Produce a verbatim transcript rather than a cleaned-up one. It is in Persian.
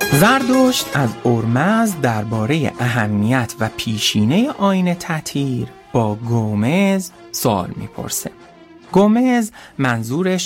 زردشت از هرمزد درباره اهمیت و پیشینه آیین تطهیر با گومز سوال میپرسه. گومز منظورش